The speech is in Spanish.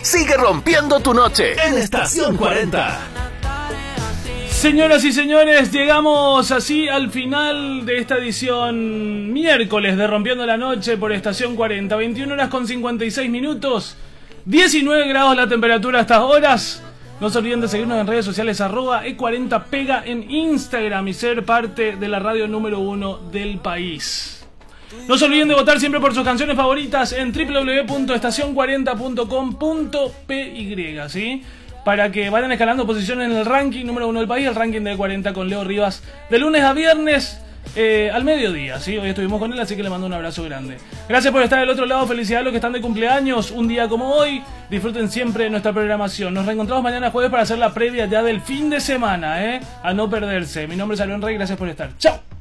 sigue rompiendo tu noche en Estación 40. Señoras y señores, llegamos así al final de esta edición miércoles de Rompiendo la Noche por Estación 40. 21 horas con 56 minutos, 19 grados la temperatura a estas horas. No se olviden de seguirnos en redes sociales @E40pega en Instagram y ser parte de la radio número 1 del país. No se olviden de votar siempre por sus canciones favoritas en www.estacion40.com.py, ¿sí? Para que vayan escalando posiciones en el ranking número 1 del país, el ranking de 40 con Leo Rivas, de lunes a viernes al mediodía, ¿sí? Hoy estuvimos con él, así que le mando un abrazo grande. Gracias por estar del otro lado, felicidades a los que están de cumpleaños, un día como hoy, disfruten siempre de nuestra programación. Nos reencontramos mañana jueves para hacer la previa ya del fin de semana, a no perderse. Mi nombre es Aaron Rey, gracias por estar. ¡Chao!